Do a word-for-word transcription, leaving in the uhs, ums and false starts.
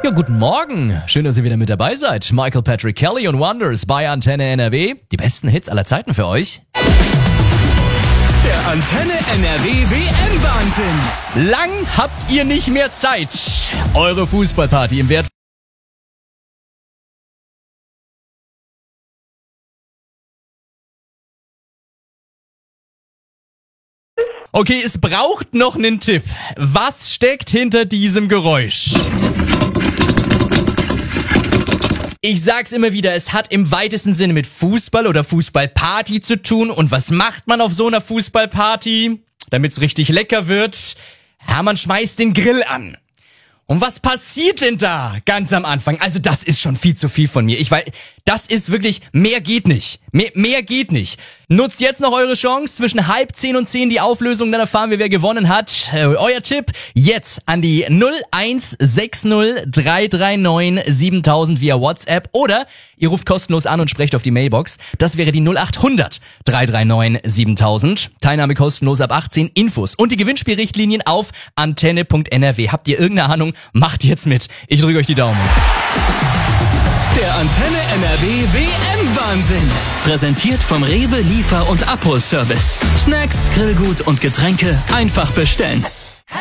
Ja, guten Morgen. Schön, dass ihr wieder mit dabei seid. Michael Patrick Kelly und Wonders bei Antenne N R W. Die besten Hits aller Zeiten für euch. Der Antenne N R W W M-Wahnsinn. Lang habt ihr nicht mehr Zeit. Eure Fußballparty im Wert Okay, es braucht noch einen Tipp. Was steckt hinter diesem Geräusch? Ich sag's immer wieder, es hat im weitesten Sinne mit Fußball oder Fußballparty zu tun. Und was macht man auf so einer Fußballparty? Damit's richtig lecker wird? Ja, man schmeißt den Grill an. Und was passiert denn da ganz am Anfang? Also das ist schon viel zu viel von mir. Ich weiß, das ist wirklich, mehr geht nicht. Mehr, mehr geht nicht. Nutzt jetzt noch eure Chance. Zwischen halb zehn und zehn die Auflösung, dann erfahren wir, wer gewonnen hat. Äh, euer Tipp jetzt an die null eins sechs null drei drei neun siebentausend via WhatsApp oder ihr ruft kostenlos an und sprecht auf die Mailbox. Das wäre die null acht hundert drei drei neun siebentausend. Teilnahme kostenlos ab achtzehn. Infos und die Gewinnspielrichtlinien auf antenne punkt n r w. Habt ihr irgendeine Ahnung? Macht jetzt mit. Ich drücke euch die Daumen. Der Antenne N R W W M-Wahnsinn. Präsentiert vom Rewe Liefer- und Abholservice. Snacks, Grillgut und Getränke einfach bestellen.